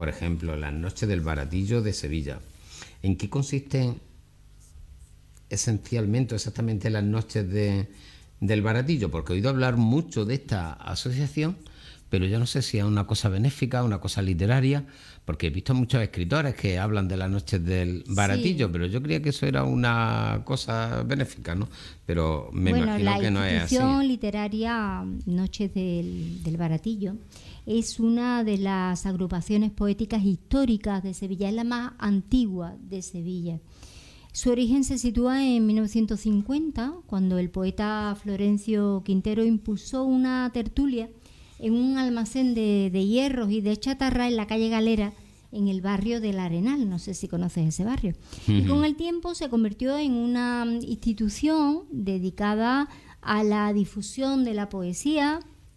por ejemplo, las noches del Baratillo de Sevilla. ¿En qué consisten esencialmente, exactamente, las noches del Baratillo? Porque he oído hablar mucho de esta asociación, pero yo no sé si es una cosa benéfica, una cosa literaria, porque he visto muchos escritores que hablan de las noches del Baratillo, Sí. pero yo creía que eso era una cosa benéfica, ¿no? Pero me imagino que no es La así. institución literaria Noches del Baratillo es una de las agrupaciones poéticas históricas de Sevilla, es la más antigua de Sevilla. Su origen se sitúa en 1950, cuando el poeta Florencio Quintero impulsó una tertulia en un almacén de hierros y de chatarra en la calle Galera, en el barrio del Arenal. No sé si conoces ese barrio. Y con el tiempo se convirtió en una institución dedicada a la difusión de la poesía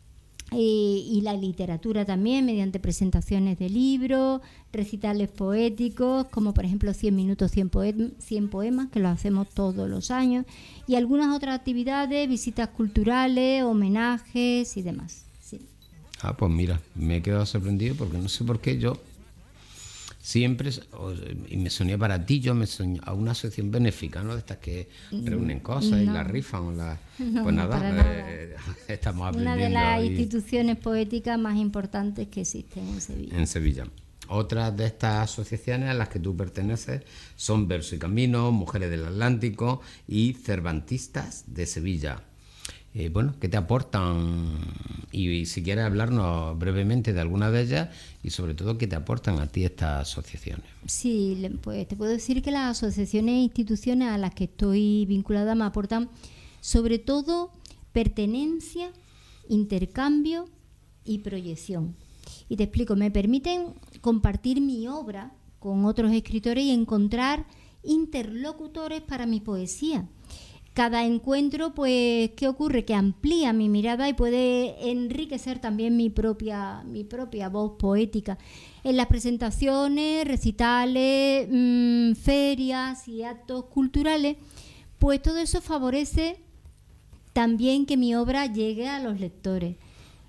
y la literatura también, mediante presentaciones de libros, recitales poéticos, como por ejemplo 100 minutos, 100 poemas, que lo hacemos todos los años, y algunas otras actividades, visitas culturales, homenajes y demás. Sí. Ah, pues mira, me he quedado sorprendido porque no sé por qué yo siempre, y me sonía Baratillo, me sonía a una asociación benéfica, ¿no? De estas que reúnen cosas y las No, rifan. no, Pues no, nada, para nada. estamos Una de aprendiendo las hoy instituciones poéticas más importantes que existen en Sevilla. en Sevilla. Otras de estas asociaciones a las que tú perteneces son Verso y Camino, Mujeres del Atlántico y Cervantistas de Sevilla. Bueno, ¿qué te aportan? Y si quieres hablarnos brevemente de alguna de ellas y sobre todo qué te aportan a ti estas asociaciones. Sí, pues te puedo decir que las asociaciones e instituciones a las que estoy vinculada me aportan sobre todo pertenencia, intercambio y proyección. Y te explico, me permiten compartir mi obra con otros escritores y encontrar interlocutores para mi poesía. Cada encuentro, pues, ¿qué ocurre? Que amplía mi mirada y puede enriquecer también mi propia voz poética. En las presentaciones, recitales, ferias y actos culturales, pues todo eso favorece también que mi obra llegue a los lectores.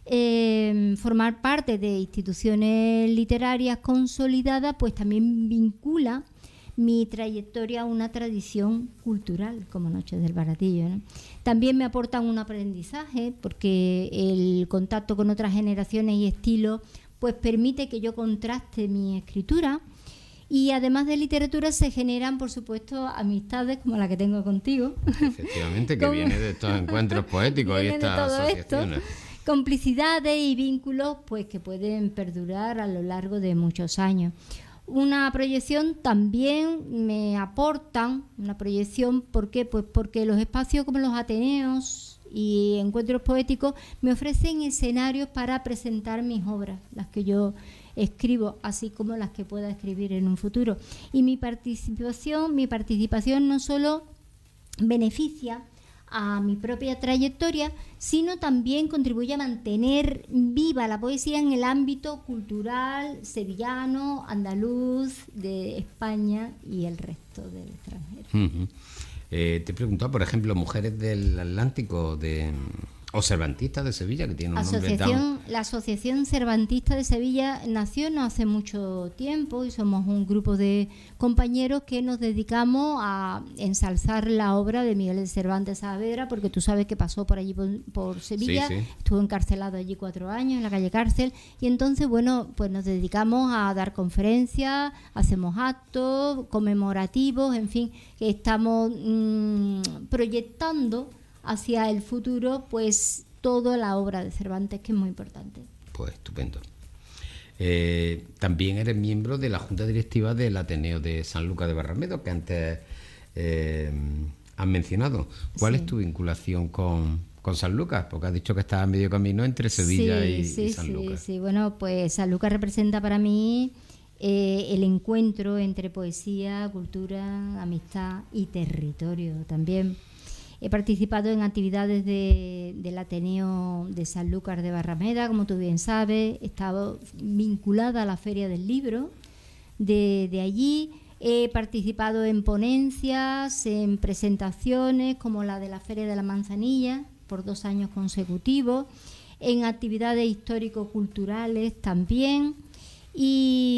Formar parte de instituciones literarias consolidadas, pues también vincula mi trayectoria a una tradición cultural como Noches del Baratillo, ¿no? También me aportan un aprendizaje porque el contacto con otras generaciones y estilos pues permite que yo contraste mi escritura, y además de literatura se generan, por supuesto, amistades como la que tengo contigo. Efectivamente, que viene de estos encuentros poéticos y estas asociaciones. Complicidades y vínculos pues que pueden perdurar a lo largo de muchos años. Una proyección también me aportan, una proyección, ¿por qué? Pues porque los espacios como los ateneos y encuentros poéticos me ofrecen escenarios para presentar mis obras, las que yo escribo, así como las que pueda escribir en un futuro. Y mi participación no solo beneficia a mi propia trayectoria, sino también contribuye a mantener viva la poesía en el ámbito cultural sevillano, andaluz, de España y el resto del extranjero. Te he preguntado, por ejemplo, Mujeres del Atlántico o Cervantistas de Sevilla, que tiene un nombre tan... La Asociación Cervantista de Sevilla nació no hace mucho tiempo y somos un grupo de compañeros que nos dedicamos a ensalzar la obra de Miguel de Cervantes Saavedra, porque tú sabes que pasó por allí por Sevilla, Sí, sí. estuvo encarcelado allí 4 años en la calle Cárcel, y entonces, bueno, pues nos dedicamos a dar conferencias, hacemos actos conmemorativos, en fin, que estamos proyectando hacia el futuro, pues toda la obra de Cervantes, que es muy importante. Pues estupendo. También eres miembro de la Junta Directiva del Ateneo de Sanlúcar de Barrameda, que antes has mencionado. ¿Cuál es tu vinculación con Sanlúcar? Porque has dicho que estás a medio camino entre Sevilla y Sanlúcar. Sí, bueno, pues Sanlúcar representa para mí el encuentro entre poesía, cultura, amistad y territorio también. He participado en actividades del Ateneo de Sanlúcar de Barrameda, como tú bien sabes. He estado vinculada a la Feria del Libro de allí. He participado en ponencias, en presentaciones como la de la Feria de la Manzanilla por 2 años consecutivos, en actividades histórico-culturales también. Y